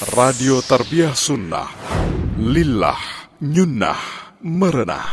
Radio Tarbiyah Sunnah. Lillah Nyunnah Merenah.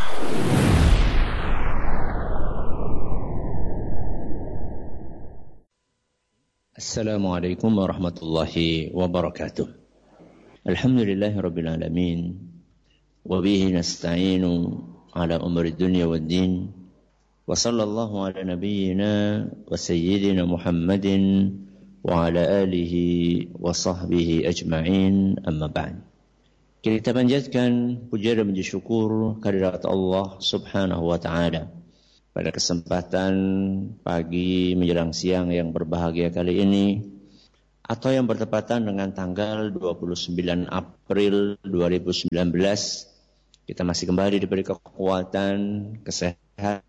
Assalamualaikum warahmatullahi wabarakatuh. Alhamdulillahi rabbil alamin. Wabihi nasta'inu ala umri dunya wad din. Wa sallallahu ala nabiyyina wa sayyidina Muhammadin wa ala alihi wa sahbihi ajma'in, amma ba'd. Kita panjatkan puja dan puji syukur kehadirat Allah subhanahu wa ta'ala pada kesempatan pagi menjelang siang yang berbahagia kali ini, atau yang bertepatan dengan tanggal 29 April 2019, kita masih kembali diberi kekuatan, kesehatan,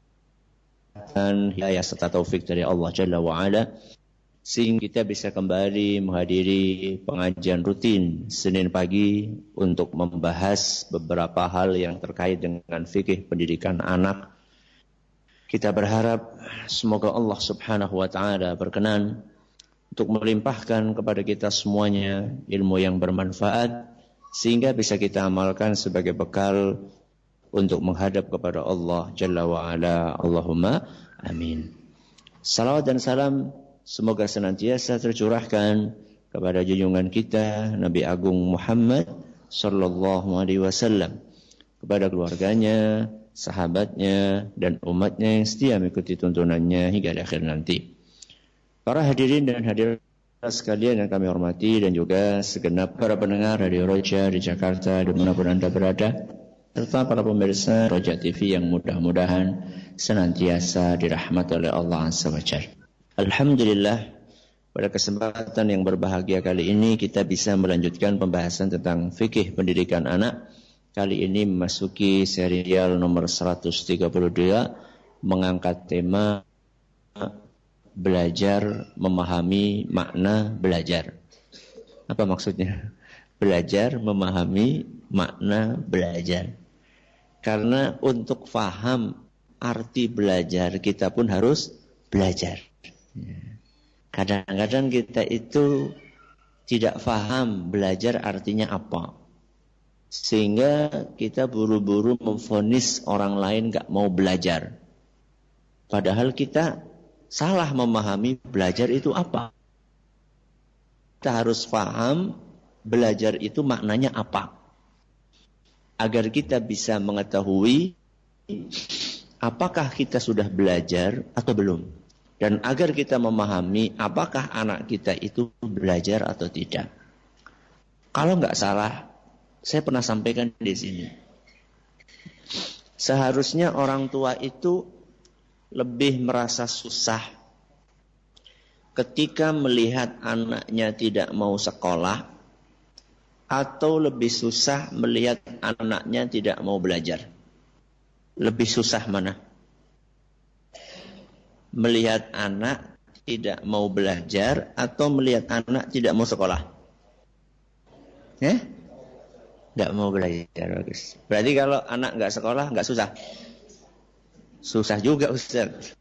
hidayah serta taufik dari Allah Jalla wa'ala, sehingga kita bisa kembali menghadiri pengajian rutin Senin pagi untuk membahas beberapa hal yang terkait dengan fikih pendidikan anak. Kita berharap semoga Allah subhanahu wa ta'ala berkenan untuk melimpahkan kepada kita semuanya ilmu yang bermanfaat, sehingga bisa kita amalkan sebagai bekal untuk menghadap kepada Allah Jalla wa'ala. Allahumma amin. Salawat dan salam semoga senantiasa tercurahkan kepada junjungan kita Nabi Agung Muhammad sallallahu alaihi wasallam, kepada keluarganya, sahabatnya, dan umatnya yang setia mengikuti tuntunannya hingga akhir nanti. Para hadirin dan hadirat sekalian yang kami hormati, dan juga segenap para pendengar Radio Roja di Jakarta dimanapun Anda berada, serta para pemirsa Roja TV yang mudah-mudahan senantiasa dirahmati oleh Allah Azza wa Jalla. Alhamdulillah, pada kesempatan yang berbahagia kali ini kita bisa melanjutkan pembahasan tentang fikih pendidikan anak. Kali ini memasuki serial nomor 132, mengangkat tema belajar memahami makna belajar. Apa maksudnya? Belajar memahami makna belajar. Karena untuk faham arti belajar, kita pun harus belajar. Kadang-kadang kita itu tidak faham belajar artinya apa, sehingga kita buru-buru memvonis orang lain gak mau belajar. Padahal kita salah memahami belajar itu apa. Kita harus paham belajar itu maknanya apa, agar kita bisa mengetahui apakah kita sudah belajar atau belum, dan agar kita memahami apakah anak kita itu belajar atau tidak. Kalau nggak salah, saya pernah sampaikan di sini, seharusnya orang tua itu lebih merasa susah ketika melihat anaknya tidak mau sekolah, atau lebih susah melihat anaknya tidak mau belajar. Lebih susah mana? Melihat anak tidak mau belajar atau melihat anak tidak mau sekolah? Nggak mau belajar, bagus. Berarti kalau anak nggak sekolah nggak susah? Susah juga, Ustaz.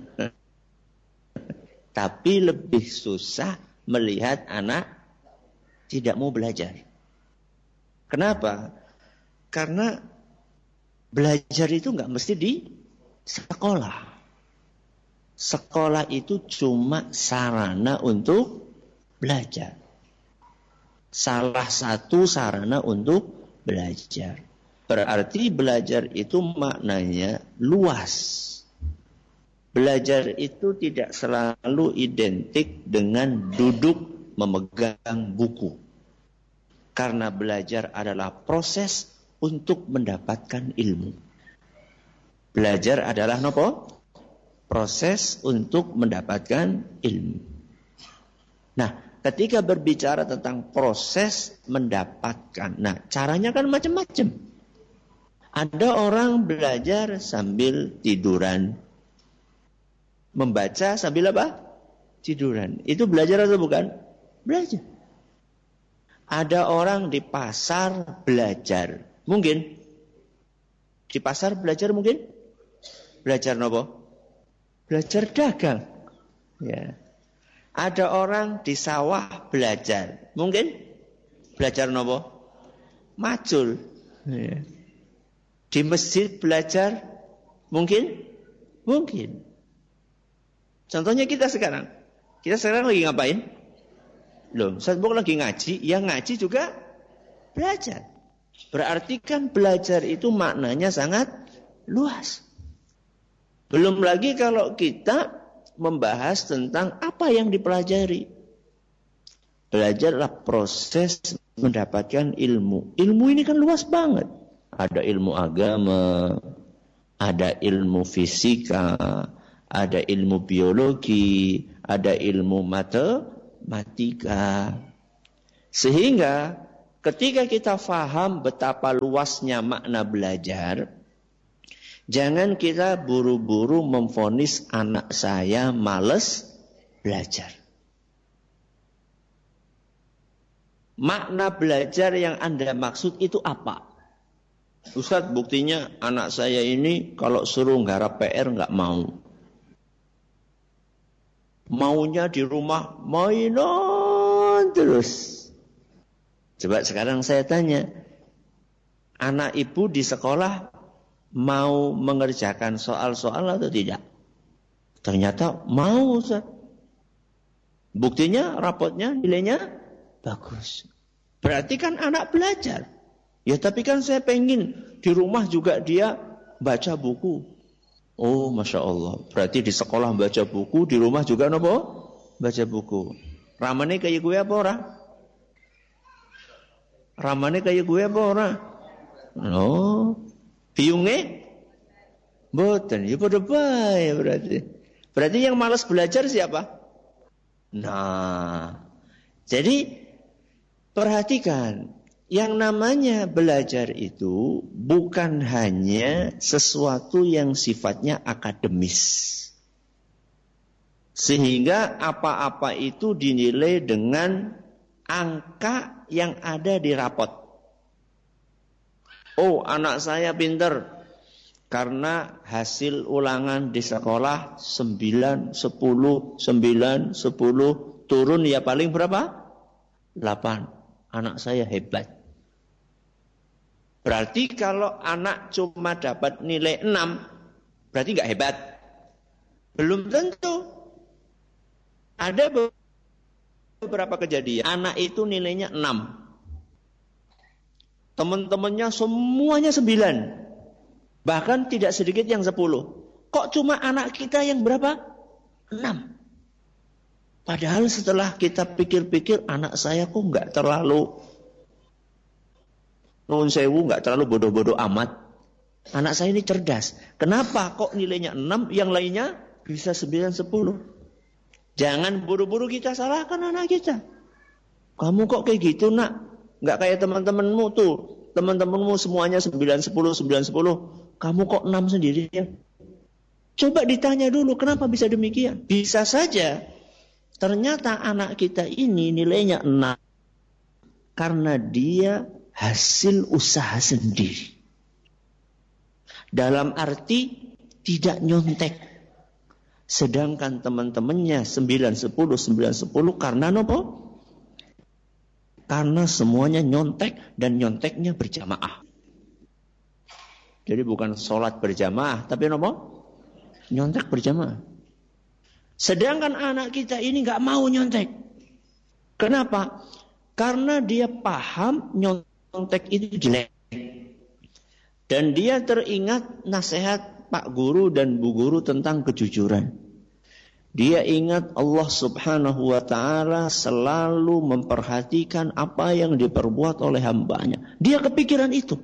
Tapi lebih susah melihat anak tidak mau belajar. Kenapa? Karena belajar itu nggak mesti di sekolah. Sekolah itu cuma sarana untuk belajar. Salah satu sarana untuk belajar. Berarti belajar itu maknanya luas. Belajar itu tidak selalu identik dengan duduk memegang buku. Karena belajar adalah proses untuk mendapatkan ilmu. Belajar adalah apa? Proses untuk mendapatkan ilmu. Nah, ketika berbicara tentang proses mendapatkan, nah caranya kan macam-macam. Ada orang belajar sambil tiduran, membaca sambil apa? Tiduran. Itu belajar atau bukan? Belajar. Ada orang di pasar belajar. Mungkin di pasar belajar mungkin? Belajar apa? Belajar dagang. Ya. Ada orang di sawah belajar. Mungkin Belajar nopo? Macul. Ya. Di masjid belajar mungkin? Mungkin. Contohnya kita sekarang. Kita sekarang lagi ngapain? Loh, Ustaz Bok lagi ngaji. Yang ngaji juga belajar. Berarti kan belajar itu maknanya sangat luas. Belum lagi kalau kita membahas tentang apa yang dipelajari. Belajarlah proses mendapatkan ilmu. Ilmu ini kan luas banget. Ada ilmu agama, ada ilmu fisika, ada ilmu biologi, ada ilmu matematika. Sehingga ketika kita faham betapa luasnya makna belajar, jangan kita buru-buru memvonis anak saya malas belajar. Makna belajar yang Anda maksud itu apa? Ustaz, buktinya anak saya ini kalau suruh nggarap PR nggak mau. Maunya di rumah mainan terus. Coba sekarang saya tanya, anak ibu di sekolah mau mengerjakan soal-soal atau tidak? Ternyata mau, Ustaz. Buktinya rapotnya nilainya bagus. Berarti kan anak belajar. Ya tapi kan saya pengen di rumah juga dia baca buku. Oh Masya Allah. Berarti di sekolah baca buku, di rumah juga nopo? Baca buku. Ramane kayak gue apa ora? Ramane kayak gue apa ora? Oh. Biunge? Boten. Ya pada baik berarti. Berarti yang malas belajar siapa? Nah. Jadi perhatikan. Yang namanya belajar itu bukan hanya sesuatu yang sifatnya akademis. Sehingga apa-apa itu dinilai dengan angka yang ada di rapot. Oh, anak saya pinter karena hasil ulangan di sekolah 9, 10, 9, 10, turun ya paling berapa? 8. Anak saya hebat. Berarti kalau anak cuma dapat nilai 6, berarti nggak hebat. Belum tentu. Ada beberapa kejadian, anak itu nilainya 6. Teman-temannya semuanya 9. Bahkan tidak sedikit yang 10. Kok cuma anak kita yang berapa? 6. Padahal setelah kita pikir-pikir, anak saya kok nggak terlalu Nuhun sewu, nggak terlalu bodoh-bodoh amat. Anak saya ini cerdas. Kenapa kok nilainya 6, yang lainnya bisa 9, 10? Jangan buru-buru kita salahkan anak kita. Kamu kok kayak gitu nak? Nggak kayak teman-temanmu tuh. Teman-temanmu semuanya 9, 10, 9, 10. Kamu kok 6 sendiri ya? Coba ditanya dulu kenapa bisa demikian. Bisa saja ternyata anak kita ini nilainya 6 karena dia hasil usaha sendiri. Dalam arti tidak nyontek. Sedangkan teman-temannya 9, 10, 9, 10 karena apa? Karena semuanya nyontek dan nyonteknya berjamaah. Jadi bukan sholat berjamaah, tapi apa? Nyontek berjamaah. Sedangkan anak kita ini nggak mau nyontek. Kenapa? Karena dia paham nyontek itu jelek. Dan dia teringat nasihat Pak Guru dan Bu Guru tentang kejujuran. Dia ingat Allah Subhanahu wa ta'ala selalu memperhatikan apa yang diperbuat oleh hambanya. Dia kepikiran itu.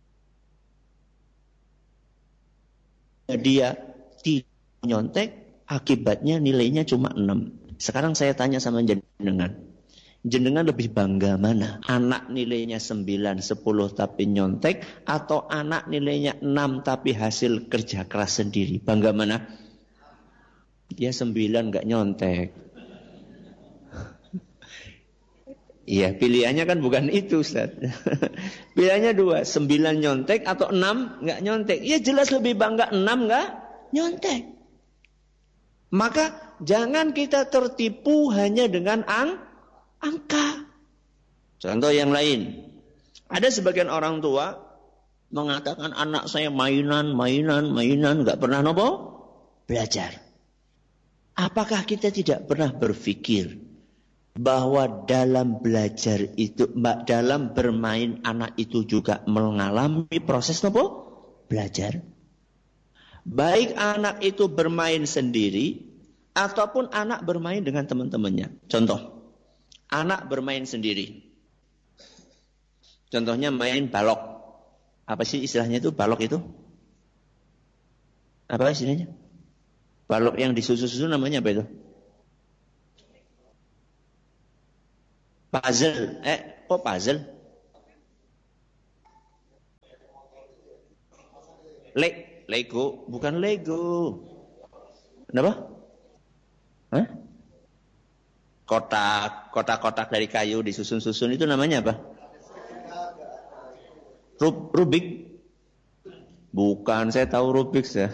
Dia tidak nyontek, akibatnya nilainya cuma 6. Sekarang saya tanya sama jenengan. Jenengan lebih bangga mana? Anak nilainya 9, 10 tapi nyontek, atau anak nilainya 6 tapi hasil kerja keras sendiri? Bangga mana? Dia 9 gak nyontek. Iya, pilihannya kan bukan itu, Ustaz. Pilihannya 2, 9 nyontek atau 6 gak nyontek. Ya jelas lebih bangga 6 gak nyontek. Maka jangan kita tertipu hanya dengan angka. Contoh yang lain. Ada sebagian orang tua mengatakan anak saya mainan, nggak pernah belajar. Apakah kita tidak pernah berpikir bahwa dalam belajar itu, dalam bermain anak itu juga mengalami proses belajar? Baik anak itu bermain sendiri ataupun anak bermain dengan teman-temannya. Contoh, anak bermain sendiri. Contohnya main balok. Apa sih istilahnya itu balok itu? Apa istilahnya? Balok yang disusun-susun namanya apa itu? Puzzle. Kok puzzle? Lego, bukan Lego. Kenapa? Hah? Kotak-kotak dari kayu disusun-susun itu namanya apa? Rubik. Bukan, saya tahu Rubik ya.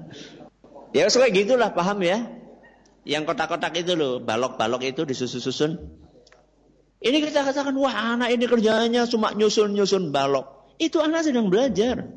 Ya kayak gitulah, paham ya? Yang kotak-kotak itu loh, balok-balok itu disusun-susun. Ini kita katakan, wah anak ini kerjanya cuma nyusun-nyusun balok. Itu anak sedang belajar.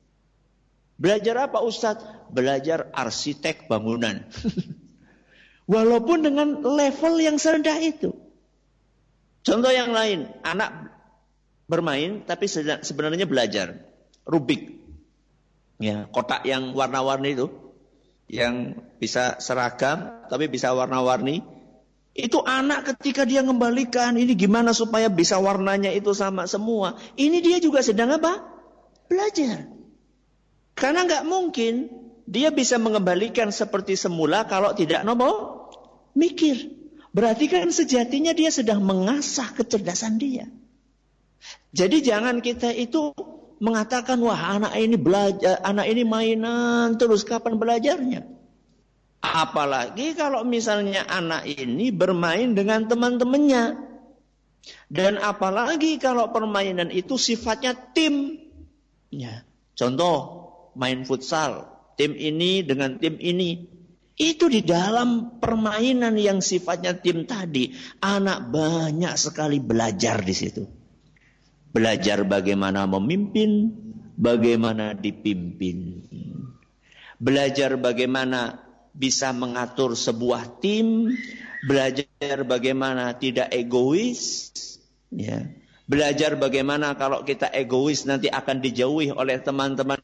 Belajar apa Ustadz? Belajar arsitek bangunan. Walaupun dengan level yang serendah itu. Contoh yang lain, anak bermain tapi sebenarnya belajar. Rubik. Ya, kotak yang warna-warni itu. Yang bisa seragam tapi bisa warna-warni. Itu anak ketika dia mengembalikan, ini gimana supaya bisa warnanya itu sama semua. Ini dia juga sedang apa? Belajar. Karena nggak mungkin dia bisa mengembalikan seperti semula kalau tidak mikir. Berarti kan sejatinya dia sedang mengasah kecerdasan dia. Jadi jangan kita itu mengatakan, wah anak ini belajar, anak ini mainan, terus kapan belajarnya? Apalagi kalau misalnya anak ini bermain dengan teman-temannya. Dan apalagi kalau permainan itu sifatnya tim. Ya. Contoh, main futsal, tim ini dengan tim ini. Itu di dalam permainan yang sifatnya tim tadi, anak banyak sekali belajar di situ. Belajar bagaimana memimpin, bagaimana dipimpin. Belajar bagaimana bisa mengatur sebuah tim, belajar bagaimana tidak egois, ya. Belajar bagaimana kalau kita egois nanti akan dijauhi oleh teman-teman.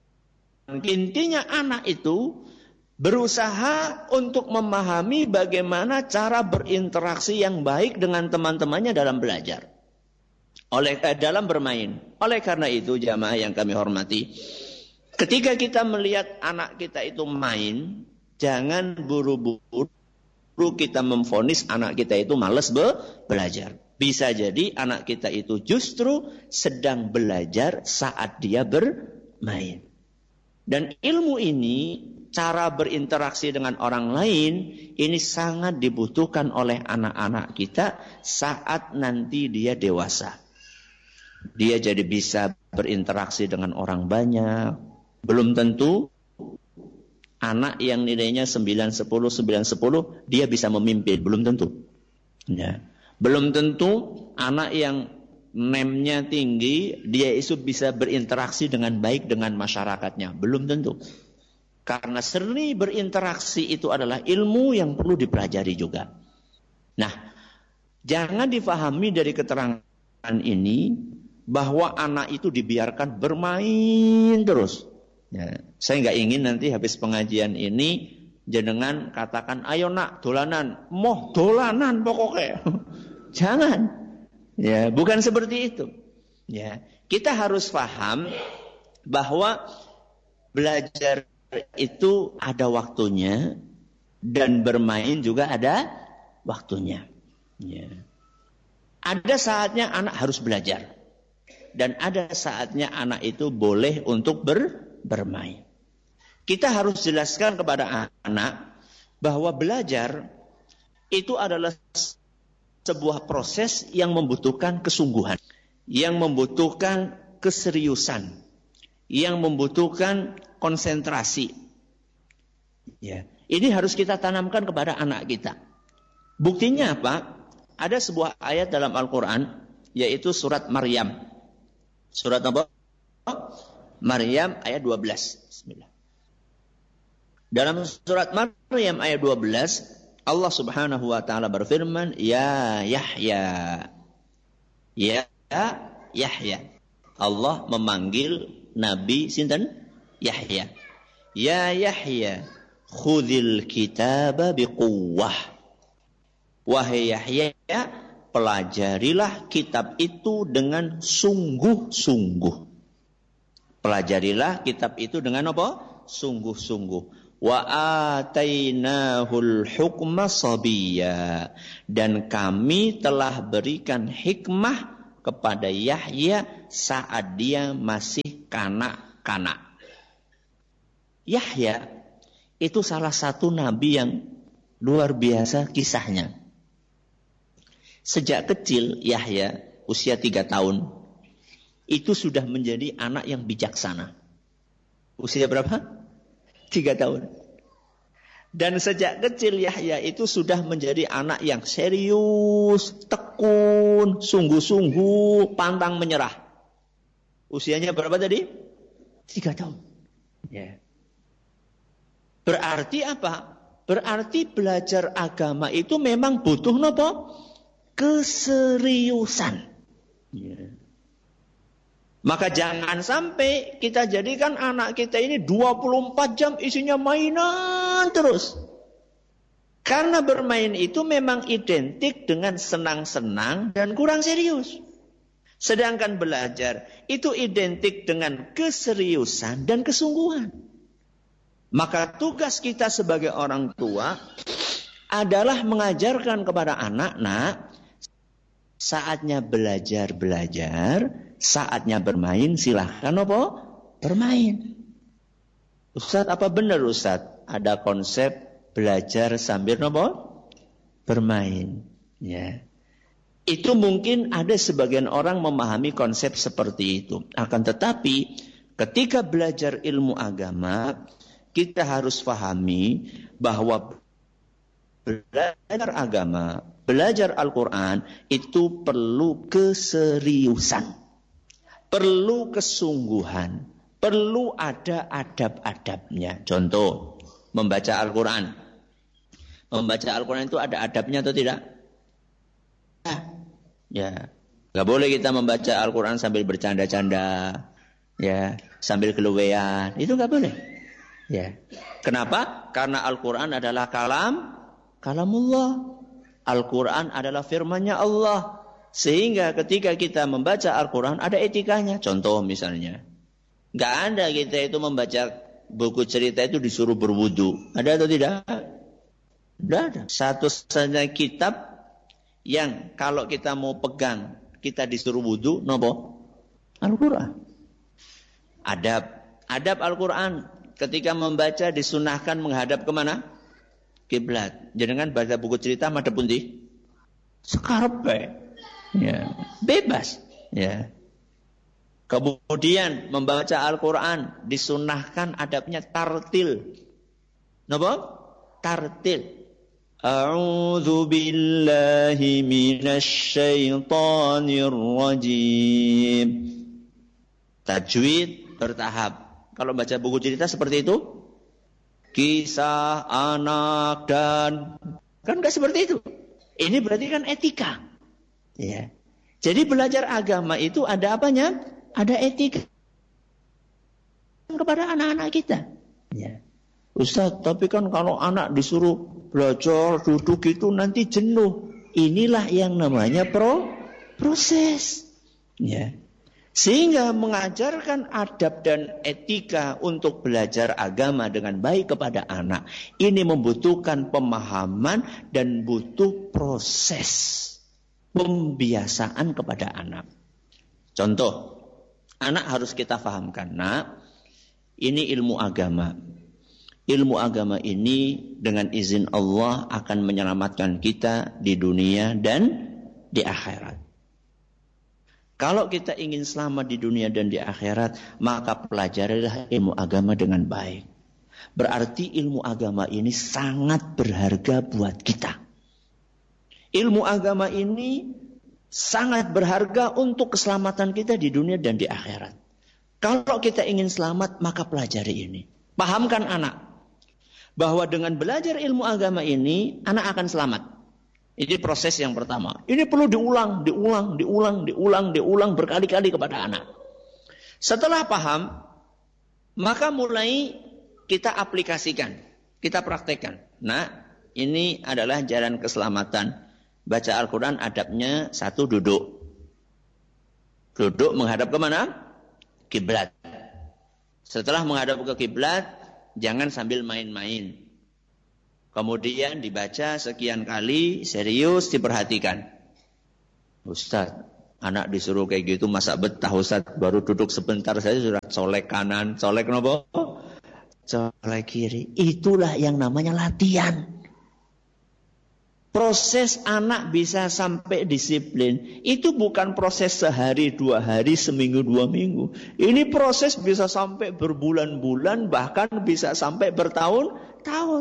Intinya anak itu berusaha untuk memahami bagaimana cara berinteraksi yang baik dengan teman-temannya dalam belajar. Dalam bermain. Oleh karena itu jamaah yang kami hormati, ketika kita melihat anak kita itu main, jangan buru-buru kita memvonis anak kita itu malas belajar. Bisa jadi anak kita itu justru sedang belajar saat dia bermain. Dan ilmu ini, cara berinteraksi dengan orang lain, ini sangat dibutuhkan oleh anak-anak kita saat nanti dia dewasa. Dia jadi bisa berinteraksi dengan orang banyak. Belum tentu anak yang nilainya 9, 10, dia bisa memimpin. Belum tentu. Ya. Belum tentu anak yang NEM-nya tinggi, dia itu bisa berinteraksi dengan baik dengan masyarakatnya. Belum tentu. Karena seni berinteraksi itu adalah ilmu yang perlu dipelajari juga. Nah, jangan difahami dari keterangan ini bahwa anak itu dibiarkan bermain terus. Ya, saya nggak ingin nanti habis pengajian ini jenengan katakan, ayo nak dolanan, moh dolanan pokoknya. Jangan. Ya, bukan seperti itu. Ya, kita harus paham bahwa belajar itu ada waktunya dan bermain juga ada waktunya. Ya. Ada saatnya anak harus belajar dan ada saatnya anak itu boleh untuk bermain. Kita harus jelaskan kepada anak bahwa belajar itu adalah sebuah proses yang membutuhkan kesungguhan, yang membutuhkan keseriusan, yang membutuhkan konsentrasi. Ya, ini harus kita tanamkan kepada anak kita. Buktinya apa? Ada sebuah ayat dalam Al-Quran yaitu surat Maryam. Surat apa? Maryam ayat 12. Bismillah. Dalam surat Maryam ayat 12, Allah Subhanahu wa taala berfirman, "Ya Yahya." Ya Yahya. Allah memanggil Nabi sinten? Yahya. Ya Yahya, khudhil kitaba biquwwah. Wahai Yahya, pelajarilah kitab itu dengan sungguh-sungguh. Pelajarilah kitab itu dengan apa? Sungguh-sungguh. Wa atainahul hukma sabiyya. Dan kami telah berikan hikmah kepada Yahya saat dia masih kanak-kanak. Yahya itu salah satu nabi yang luar biasa kisahnya. Sejak kecil Yahya, usia 3 tahun, itu sudah menjadi anak yang bijaksana. Usia berapa? 3 tahun. Dan sejak kecil Yahya itu sudah menjadi anak yang serius, tekun, sungguh-sungguh, pantang menyerah. Usianya berapa tadi? 3 tahun. Ya. Berarti apa? Berarti belajar agama itu memang butuh apa? Keseriusan. Ya. Maka jangan sampai kita jadikan anak kita ini 24 jam isinya mainan terus. Karena bermain itu memang identik dengan senang-senang dan kurang serius. Sedangkan belajar itu identik dengan keseriusan dan kesungguhan. Maka tugas kita sebagai orang tua adalah mengajarkan kepada anak-anak, saatnya belajar, saatnya bermain, silahkan apa? Bermain. Ustaz, apa benar Ustaz? Ada konsep belajar sambil apa? Bermain. Ya. Itu mungkin ada sebagian orang memahami konsep seperti itu. Akan tetapi ketika belajar ilmu agama, kita harus pahami bahwa belajar agama, belajar Al-Quran itu perlu keseriusan, perlu kesungguhan, perlu ada adab-adabnya. Contoh, membaca Al-Quran. Membaca Al-Quran itu ada adabnya atau tidak? Ya, nggak boleh kita membaca Al-Quran sambil bercanda-canda, ya, sambil keluwean. Itu nggak boleh. Ya, kenapa? Karena Al-Quran adalah kalamullah. Al-Quran adalah firman-Nya Allah. Sehingga ketika kita membaca Al-Quran ada etikanya. Contoh misalnya, nggak ada kita itu membaca buku cerita itu disuruh berwudu. Ada atau tidak? Tidak ada. Satu saja kitab yang kalau kita mau pegang kita disuruh wudu, nopo? Al-Quran. Adab Al-Quran. Ketika membaca disunahkan menghadap kemana? Kiblat. Jangan baca buku cerita madhep pundi? Sekarepe. Ya, bebas. Ya. Kemudian membaca Al-Quran disunahkan adabnya tartil. Napa? Tartil. A'udzu billahi minasy syaithanir rajim. Tajwid bertahap. Kalau baca buku cerita seperti itu, kisah anak dan kan nggak seperti itu. Ini berarti kan etika. Ya. Jadi belajar agama itu ada apanya? Ada etika kepada anak-anak kita. Ya. Ustaz, tapi kan kalau anak disuruh belajar duduk itu nanti jenuh. Inilah yang namanya proses. Ya. Sehingga mengajarkan adab dan etika untuk belajar agama dengan baik kepada anak. Ini membutuhkan pemahaman dan butuh proses pembiasaan kepada anak. Contoh, anak harus kita fahamkan, nak, ini ilmu agama. Ilmu agama ini dengan izin Allah akan menyelamatkan kita di dunia dan di akhirat. Kalau kita ingin selamat di dunia dan di akhirat, maka pelajarilah ilmu agama dengan baik. Berarti ilmu agama ini sangat berharga buat kita. Ilmu agama ini sangat berharga untuk keselamatan kita di dunia dan di akhirat. Kalau kita ingin selamat, maka pelajari ini. Pahamkan anak bahwa dengan belajar ilmu agama ini, anak akan selamat. Ini proses yang pertama. Ini perlu diulang berkali-kali kepada anak. Setelah paham, maka mulai kita aplikasikan, kita praktekkan. Nah, ini adalah jalan keselamatan. Baca Al-Quran adabnya 1, duduk. Duduk menghadap ke mana? Kiblat. Setelah menghadap ke kiblat, jangan sambil main-main. Kemudian dibaca sekian kali, serius diperhatikan. Ustaz, anak disuruh kayak gitu masa betah Ustaz, baru duduk sebentar saja sudah colek kanan, colek nopo? Colek kiri. Itulah yang namanya latihan. Proses anak bisa sampai disiplin itu bukan proses sehari, 2 hari, seminggu, 2 minggu. Ini proses bisa sampai berbulan-bulan, bahkan bisa sampai bertahun-tahun.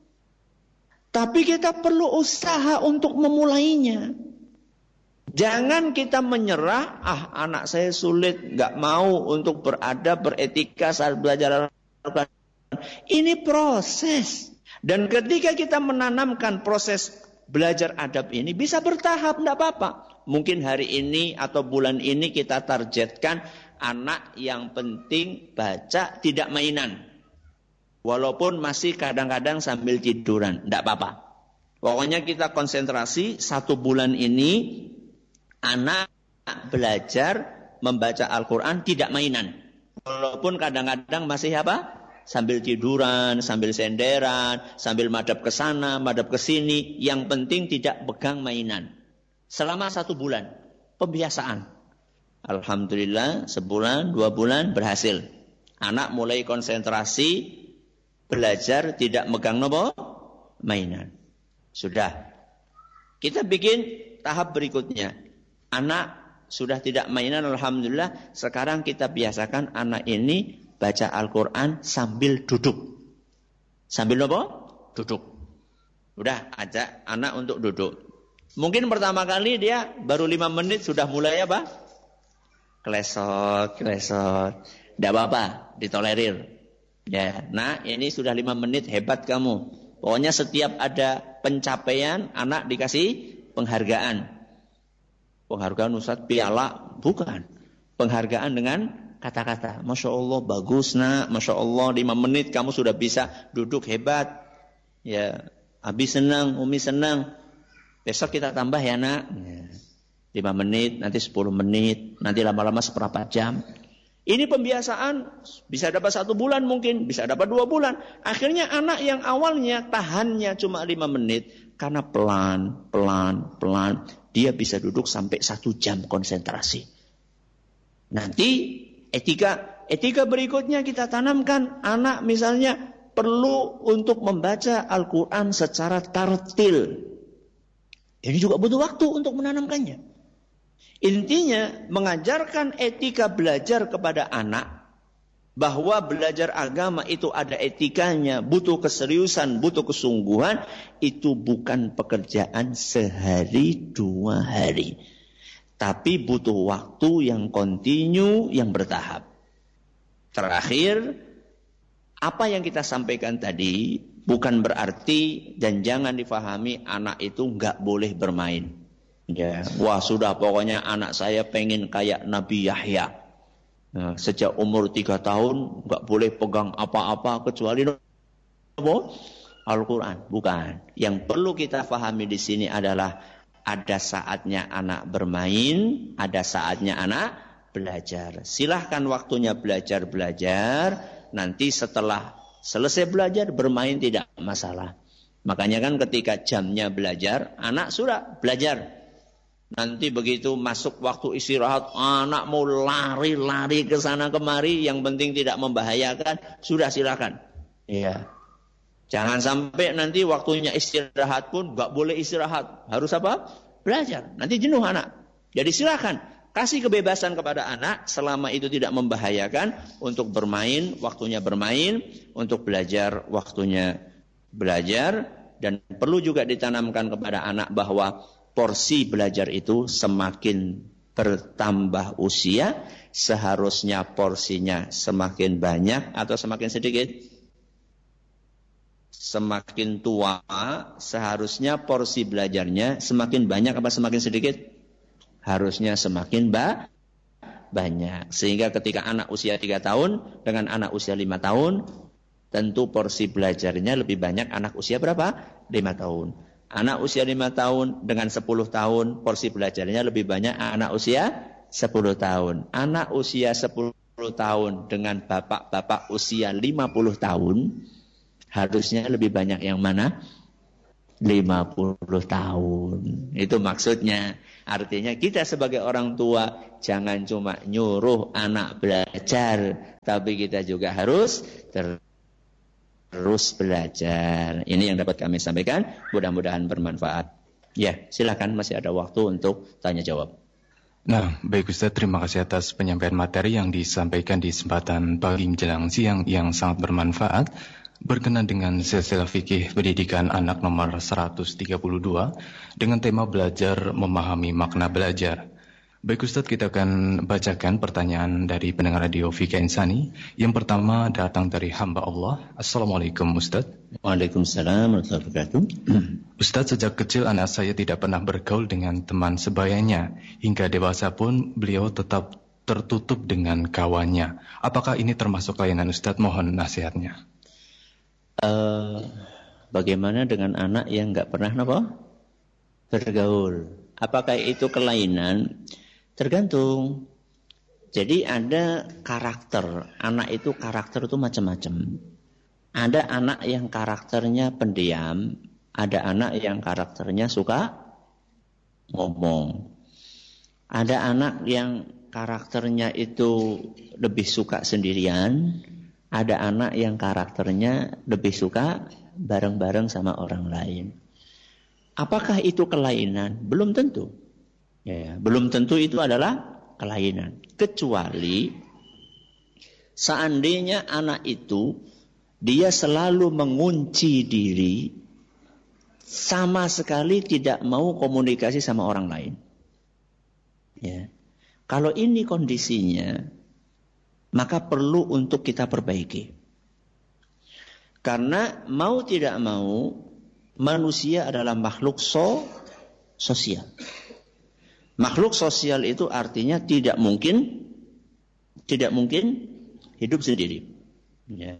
Tapi kita perlu usaha untuk memulainya. Jangan kita menyerah, anak saya sulit, gak mau untuk beradab, beretika saat belajar Al-Quran. Ini proses. Dan ketika kita menanamkan proses belajar adab ini bisa bertahap, tidak apa-apa. Mungkin hari ini atau bulan ini kita targetkan anak yang penting baca, tidak mainan. Walaupun masih kadang-kadang sambil tiduran, tidak apa-apa. Pokoknya kita konsentrasi 1 bulan ini anak belajar membaca Al-Quran tidak mainan. Walaupun kadang-kadang masih apa? Sambil tiduran, sambil senderan, sambil madhab ke sana, madhab ke sini. Yang penting tidak pegang mainan. Selama 1 bulan. Pembiasaan. Alhamdulillah, sebulan, 2 bulan berhasil. Anak mulai konsentrasi, belajar, tidak megang nopo? Mainan. Sudah. Kita bikin tahap berikutnya. Anak sudah tidak mainan, alhamdulillah. Sekarang kita biasakan anak ini baca Al-Quran sambil duduk. Sambil apa? Duduk. Udah, ajak anak untuk duduk. Mungkin pertama kali dia baru 5 menit sudah mulai apa? Klesot. Tidak apa-apa, ditolerir. Ya, nah ini sudah 5 menit, hebat kamu. Pokoknya setiap ada pencapaian, anak dikasih penghargaan. Penghargaan Ustaz piala? Bukan. Penghargaan dengan kata-kata, Masya Allah bagus nak, Masya Allah 5 menit kamu sudah bisa duduk, hebat. Ya, Abi senang, Umi senang. Besok kita tambah ya nak. Ya. 5 menit, nanti 10 menit, nanti lama-lama seberapa jam. Ini pembiasaan bisa dapat 1 bulan mungkin, bisa dapat 2 bulan. Akhirnya anak yang awalnya tahannya cuma 5 menit, karena pelan, dia bisa duduk sampai 1 jam konsentrasi. Nanti etika berikutnya kita tanamkan, anak misalnya perlu untuk membaca Al-Quran secara tartil. Ini juga butuh waktu untuk menanamkannya. Intinya mengajarkan etika belajar kepada anak, bahwa belajar agama itu ada etikanya, butuh keseriusan, butuh kesungguhan. Itu bukan pekerjaan sehari 2 hari. Tapi butuh waktu yang kontinu, yang bertahap. Terakhir, apa yang kita sampaikan tadi bukan berarti dan jangan difahami anak itu nggak boleh bermain. Ya, wah sudah pokoknya anak saya pengen kayak Nabi Yahya. Nah, sejak umur 3 tahun nggak boleh pegang apa-apa kecuali Al-Quran. Bukan. Yang perlu kita fahami di sini adalah ada saatnya anak bermain, ada saatnya anak belajar. Silahkan waktunya belajar. Nanti setelah selesai belajar, bermain tidak masalah. Makanya kan ketika jamnya belajar, anak sudah belajar. Nanti begitu masuk waktu istirahat, anak mau lari-lari ke sana kemari, yang penting tidak membahayakan, sudah silakan. Iya. Jangan sampai nanti waktunya istirahat pun gak boleh istirahat. Harus apa? Belajar. Nanti jenuh anak. Jadi silakan. Kasih kebebasan kepada anak selama itu tidak membahayakan, untuk bermain, waktunya bermain, untuk belajar, waktunya belajar. Dan perlu juga ditanamkan kepada anak bahwa porsi belajar itu semakin bertambah usia, seharusnya porsinya semakin banyak atau semakin sedikit? Semakin tua, seharusnya porsi belajarnya semakin banyak apa semakin sedikit? Harusnya semakin banyak. Sehingga ketika anak usia 3 tahun dengan anak usia 5 tahun, tentu porsi belajarnya lebih banyak anak usia berapa? 5 tahun. Anak usia 5 tahun dengan 10 tahun, porsi belajarnya lebih banyak anak usia 10 tahun. Anak usia 10 tahun dengan bapak-bapak usia 50 tahun, harusnya lebih banyak yang mana? 50 tahun. Itu maksudnya. Artinya kita sebagai orang tua jangan cuma nyuruh anak belajar, tapi kita juga harus terus belajar. Ini yang dapat kami sampaikan, mudah-mudahan bermanfaat. Ya, silakan, masih ada waktu untuk tanya jawab. Nah, baik Ustaz, terima kasih atas penyampaian materi yang disampaikan di kesempatan pagi menjelang siang yang sangat bermanfaat. Berkenan dengan silsilah fikih pendidikan anak nomor 132 dengan tema belajar memahami makna belajar. Baik Ustadz, kita akan bacakan pertanyaan dari pendengar radio Fika Insani. Yang pertama datang dari hamba Allah. Assalamualaikum Ustadz. Waalaikumsalam warahmatullahi wabarakatuh. Ustadz, sejak kecil anak saya tidak pernah bergaul dengan teman sebayanya. Hingga dewasa pun beliau tetap tertutup dengan kawannya. Apakah ini termasuk kelainan Ustadz? Mohon nasihatnya. Bagaimana dengan anak yang nggak pernah bergaul? Apakah itu kelainan? Tergantung. Jadi ada karakter. Anak itu karakter itu macam-macam. Ada anak yang karakternya pendiam, ada anak yang karakternya suka ngomong. Ada anak yang karakternya itu lebih suka sendirian. Ada anak yang karakternya lebih suka bareng-bareng sama orang lain. Apakah itu kelainan? Belum tentu. Ya, belum tentu itu adalah kelainan. Kecuali seandainya anak itu dia selalu mengunci diri, sama sekali tidak mau komunikasi sama orang lain. Ya. Kalau ini kondisinya, maka perlu untuk kita perbaiki. Karena mau tidak mau, manusia adalah makhluk sosial. Makhluk sosial itu artinya tidak mungkin hidup sendiri. Ya.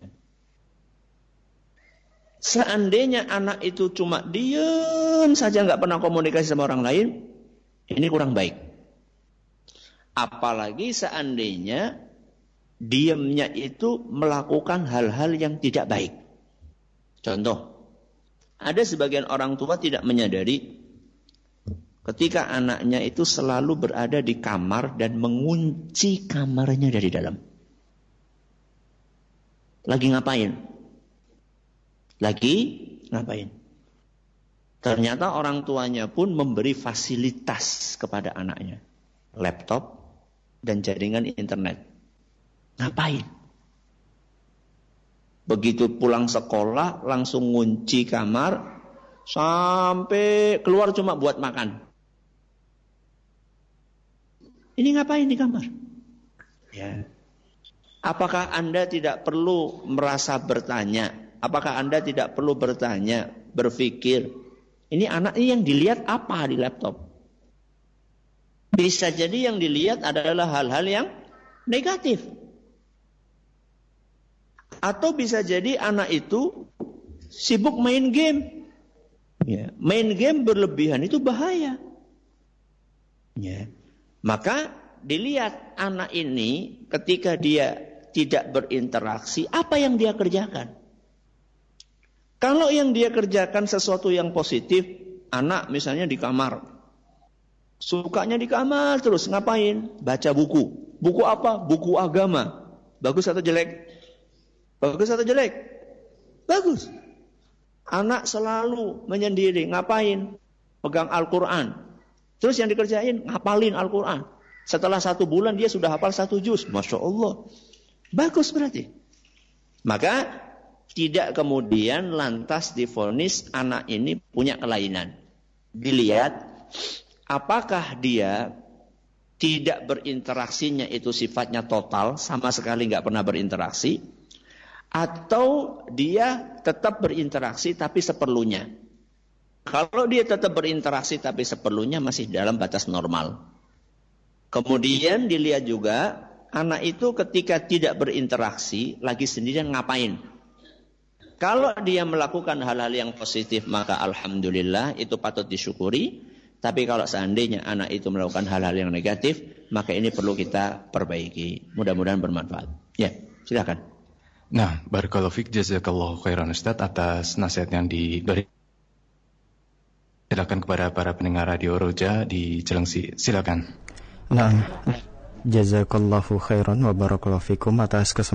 Seandainya anak itu cuma diam saja, nggak pernah komunikasi sama orang lain, ini kurang baik. Apalagi seandainya diamnya itu melakukan hal-hal yang tidak baik. Contoh, ada sebagian orang tua tidak menyadari ketika anaknya itu selalu berada di kamar dan mengunci kamarnya dari dalam. Lagi ngapain? Ternyata orang tuanya pun memberi fasilitas kepada anaknya. Laptop dan jaringan internet. Ngapain? Begitu pulang sekolah langsung ngunci kamar sampai keluar cuma buat makan. Ini ngapain di kamar? Ya. Apakah Anda tidak perlu merasa bertanya? Apakah Anda tidak perlu bertanya, berpikir, ini anak ini yang dilihat apa di laptop? Bisa jadi yang dilihat adalah hal-hal yang negatif. Atau bisa jadi anak itu sibuk main game. Ya, main game berlebihan itu bahaya. Ya. Maka dilihat anak ini ketika dia tidak berinteraksi, apa yang dia kerjakan. Kalau yang dia kerjakan sesuatu yang positif, anak misalnya di kamar. Sukanya di kamar terus, ngapain? Baca buku. Buku apa? Buku agama. Bagus atau jelek? Bagus atau jelek? Bagus. Anak selalu menyendiri. Ngapain? Pegang Al-Quran. Terus yang dikerjain, ngapalin Al-Quran. Setelah 1 bulan dia sudah hafal 1 juz. Masya Allah. Bagus berarti. Maka tidak kemudian lantas divonis anak ini punya kelainan. Dilihat apakah dia tidak berinteraksinya itu sifatnya total, sama sekali nggak pernah berinteraksi, atau dia tetap berinteraksi tapi seperlunya. Kalau dia tetap berinteraksi tapi seperlunya, masih dalam batas normal. Kemudian dilihat juga, anak itu ketika tidak berinteraksi, lagi sendirian ngapain? Kalau dia melakukan hal-hal yang positif, maka alhamdulillah, itu patut disyukuri. Tapi kalau seandainya anak itu melakukan hal-hal yang negatif, maka ini perlu kita perbaiki. Mudah-mudahan bermanfaat. Ya, silakan. Nah, barakallahu fiik, jazakallahu khairan Ustaz atas nasihat yang diberi. Silakan kepada para pendengar Radio Roja di Cilengsi. Silakan. Nah, jazakallahu khairan wa barakallahu fikum atas kesempatan